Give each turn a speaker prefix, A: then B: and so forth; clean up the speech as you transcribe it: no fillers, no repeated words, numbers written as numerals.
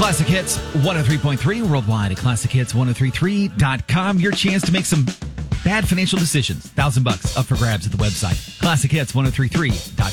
A: Classic Hits 103.3 worldwide at ClassicHits1033.com. Your chance to make some bad financial decisions. $1,000 up for grabs at the website. ClassicHits1033.com.